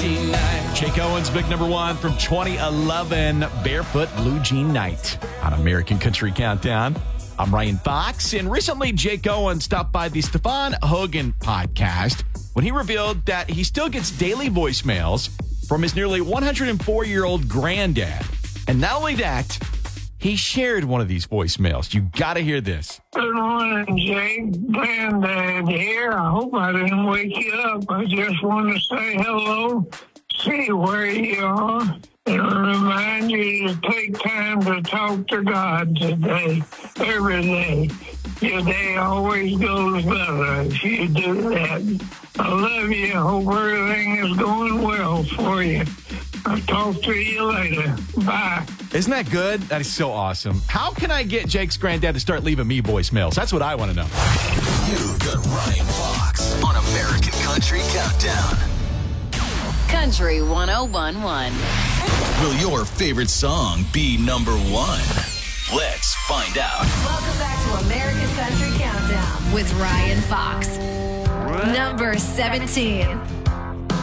Jean Night. Jake Owens, big number one from 2011, Barefoot Blue Jean Night on American Country Countdown. I'm Ryan Fox, and recently Jake Owens stopped by the Stefan Hogan podcast when he revealed that he still gets daily voicemails from his nearly 104-year-old granddad. And not only that, he shared one of these voicemails. You got to hear this. Good morning, Jake. Granddad here. I hope I didn't wake you up. I just want to say hello, see where you are, and remind you to take time to talk to God today, every day. Your day always goes better if you do that. I love you. Hope everything is going well for you. I'll talk to you later. Bye. Isn't that good? That is so awesome. How can I get Jake's granddad to start leaving me voicemails? That's what I want to know. You've got Ryan Fox on American Country Countdown. Country 101.1. Will your favorite song be number one? Let's find out. Welcome back to American Country Countdown with Ryan Fox. Number 17.